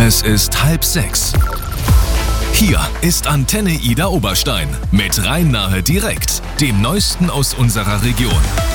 Es ist 5:30. Hier ist Antenne Ida Oberstein mit Rhein-Nahe direkt, dem Neuesten aus unserer Region.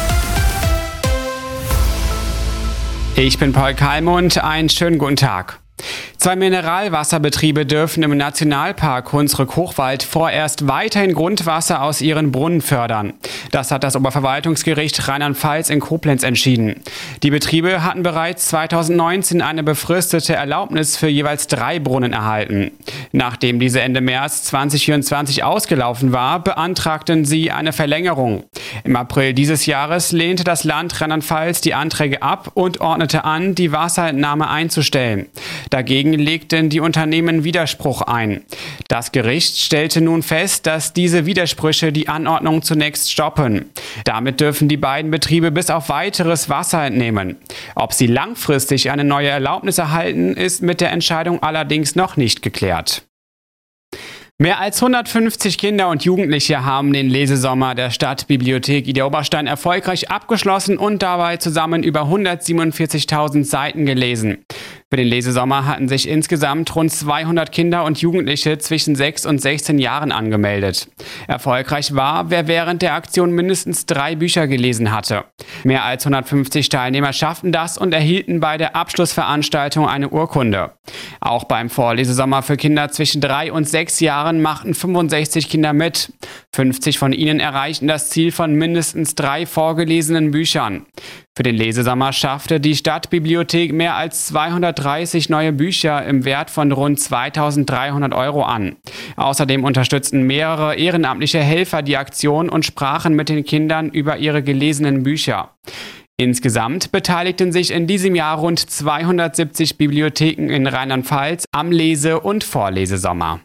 Ich bin Paul Kalmund, einen schönen guten Tag. 2 Mineralwasserbetriebe dürfen im Nationalpark Hunsrück-Hochwald vorerst weiterhin Grundwasser aus ihren Brunnen fördern. Das hat das Oberverwaltungsgericht Rheinland-Pfalz in Koblenz entschieden. Die Betriebe hatten bereits 2019 eine befristete Erlaubnis für jeweils 3 Brunnen erhalten. Nachdem diese Ende März 2024 ausgelaufen war, beantragten sie eine Verlängerung. Im April dieses Jahres lehnte das Land Rheinland-Pfalz die Anträge ab und ordnete an, die Wasserentnahme einzustellen. Dagegen legten die Unternehmen Widerspruch ein. Das Gericht stellte nun fest, dass diese Widersprüche die Anordnung zunächst stoppen. Damit dürfen die beiden Betriebe bis auf weiteres Wasser entnehmen. Ob sie langfristig eine neue Erlaubnis erhalten, ist mit der Entscheidung allerdings noch nicht geklärt. Mehr als 150 Kinder und Jugendliche haben den Lesesommer der Stadtbibliothek Ida Oberstein erfolgreich abgeschlossen und dabei zusammen über 147.000 Seiten gelesen. Für den Lesesommer hatten sich insgesamt rund 200 Kinder und Jugendliche zwischen 6 und 16 Jahren angemeldet. Erfolgreich war, wer während der Aktion mindestens 3 Bücher gelesen hatte. Mehr als 150 Teilnehmer schafften das und erhielten bei der Abschlussveranstaltung eine Urkunde. Auch beim Vorlesesommer für Kinder zwischen 3 und 6 Jahren machten 65 Kinder mit. 50 von ihnen erreichten das Ziel von mindestens 3 vorgelesenen Büchern. Für den Lesesommer schaffte die Stadtbibliothek mehr als 230 neue Bücher im Wert von rund 2.300 € an. Außerdem unterstützten mehrere ehrenamtliche Helfer die Aktion und sprachen mit den Kindern über ihre gelesenen Bücher. Insgesamt beteiligten sich in diesem Jahr rund 270 Bibliotheken in Rheinland-Pfalz am Lese- und Vorlesesommer.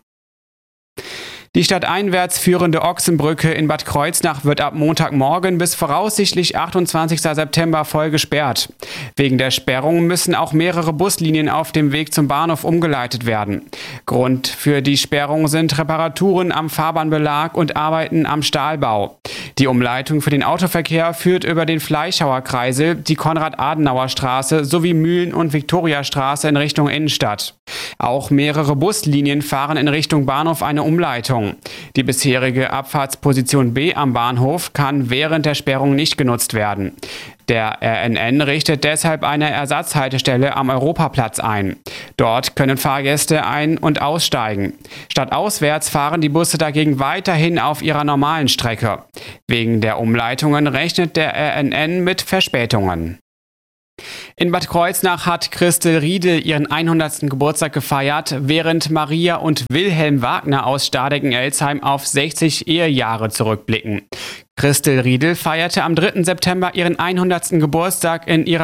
Die stadteinwärts führende Ochsenbrücke in Bad Kreuznach wird ab Montagmorgen bis voraussichtlich 28. September voll gesperrt. Wegen der Sperrung müssen auch mehrere Buslinien auf dem Weg zum Bahnhof umgeleitet werden. Grund für die Sperrung sind Reparaturen am Fahrbahnbelag und Arbeiten am Stahlbau. Die Umleitung für den Autoverkehr führt über den Fleischhauer Kreisel, die Konrad-Adenauer-Straße sowie Mühlen- und Viktoriastraße in Richtung Innenstadt. Auch mehrere Buslinien fahren in Richtung Bahnhof eine Umleitung. Die bisherige Abfahrtsposition B am Bahnhof kann während der Sperrung nicht genutzt werden. Der RNN richtet deshalb eine Ersatzhaltestelle am Europaplatz ein. Dort können Fahrgäste ein- und aussteigen. Stadtauswärts fahren die Busse dagegen weiterhin auf ihrer normalen Strecke. Wegen der Umleitungen rechnet der RNN mit Verspätungen. In Bad Kreuznach hat Christel Riedel ihren 100. Geburtstag gefeiert, während Maria und Wilhelm Wagner aus Stadeggen-Elzheim auf 60 Ehejahre zurückblicken. Christel Riedel feierte am 3. September ihren 100. Geburtstag in ihrer